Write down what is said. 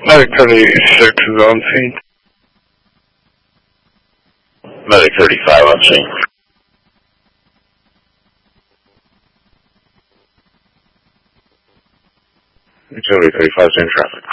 Medic 36 is on scene. Medic 35 on scene. Utility 35 is in traffic.